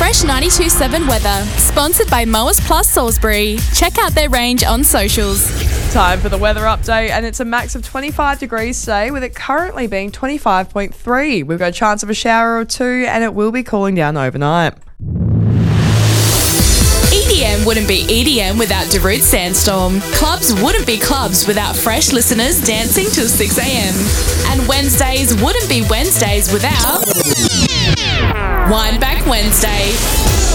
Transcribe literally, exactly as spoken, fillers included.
Fresh ninety-two point seven weather, sponsored by Mowers Plus Salisbury. Check out their range on socials. Time for the weather update, and it's a max of twenty-five degrees today, with it currently being twenty-five point three. We've got a chance of a shower or two, and it will be cooling down overnight. E D M wouldn't be E D M without Darude Sandstorm. Clubs wouldn't be clubs without fresh listeners dancing till six a.m. And Wednesdays wouldn't be Wednesdays without Wineback Wednesday.